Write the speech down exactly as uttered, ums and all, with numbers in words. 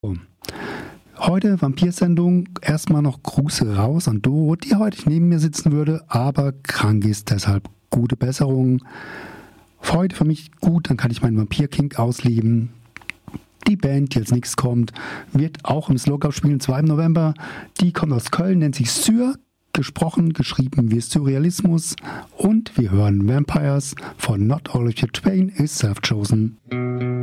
Heute Vampirsendung, erstmal noch Grüße raus an Doro, die heute neben mir sitzen würde, aber krank ist, deshalb gute Besserung. Heute für mich gut, dann kann ich meinen Vampir-Kink ausleben. Die Band, die als nächstes kommt, wird auch im Slowcup spielen, zwei im November. Die kommt aus Köln, nennt sich Syr, gesprochen, geschrieben wie Surrealismus. Und wir hören Vampires von Not All of Your Twain is Self-Chosen.